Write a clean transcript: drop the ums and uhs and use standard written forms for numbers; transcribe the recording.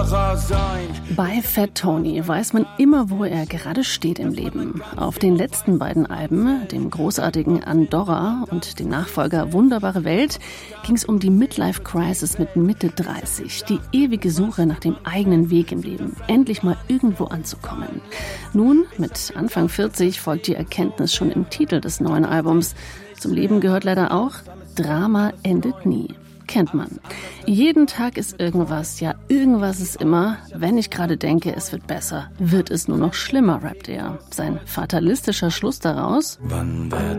sicherer sein. Bei Fat Tony weiß man immer, wo er gerade steht im Leben. Auf den letzten beiden Alben, dem großartigen Andorra und dem Nachfolger Wunderbare Welt, ging es um die Midlife-Crisis mit Mitte 30. Die ewige Suche nach dem eigenen Weg im Leben. Endlich mal irgendwo anzukommen. Nun, mit Anfang 40, folgt die Erkenntnis schon im Titel des neuen Albums. Zum Leben gehört leider auch, Drama endet nie. Kennt man. Jeden Tag ist irgendwas, ja, irgendwas ist immer. Wenn ich gerade denke, es wird besser, wird es nur noch schlimmer, rappt er. Sein fatalistischer Schluss daraus: Wann wird